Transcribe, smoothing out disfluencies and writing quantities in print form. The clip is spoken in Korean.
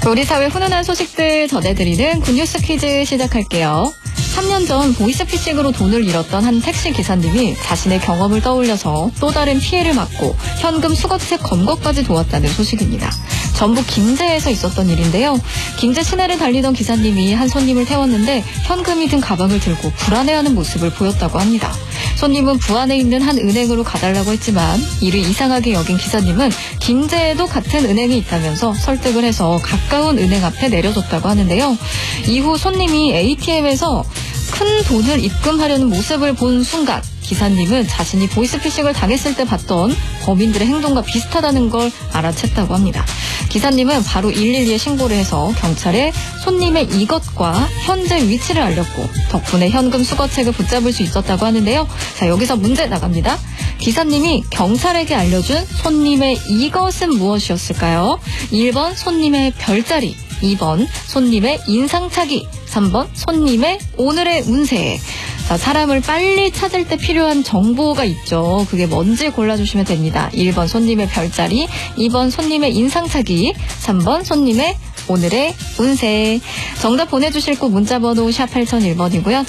우리 사회 훈훈한 소식들 전해드리는 굿뉴스 퀴즈 시작할게요. 3년 전 보이스피싱으로 돈을 잃었던 한 택시 기사님이 자신의 경험을 떠올려서 또 다른 피해를 막고 현금 수거책 검거까지 도왔다는 소식입니다. 전북 김제에서 있었던 일인데요. 김제 시내를 달리던 기사님이 한 손님을 태웠는데 현금이 든 가방을 들고 불안해하는 모습을 보였다고 합니다. 손님은 부안에 있는 한 은행으로 가달라고 했지만 이를 이상하게 여긴 기사님은 김제에도 같은 은행이 있다면서 설득을 해서 가까운 은행 앞에 내려줬다고 하는데요. 이후 손님이 ATM에서 큰 돈을 입금하려는 모습을 본 순간 기사님은 자신이 보이스피싱을 당했을 때 봤던 범인들의 행동과 비슷하다는 걸 알아챘다고 합니다. 기사님은 바로 112에 신고를 해서 경찰에 손님의 이것과 현재 위치를 알렸고 덕분에 현금 수거책을 붙잡을 수 있었다고 하는데요. 자, 여기서 문제 나갑니다. 기사님이 경찰에게 알려준 손님의 이것은 무엇이었을까요? 1번 손님의 별자리, 2번 손님의 인상착의, 3번 손님의 오늘의 운세. 자, 사람을 빨리 찾을 때 필요한 정보가 있죠. 그게 뭔지 골라주시면 됩니다. 1번 손님의 별자리, 2번 손님의 인상착의, 3번 손님의 오늘의 운세. 정답 보내주실 곳 문자번호 샵 8001번이고요.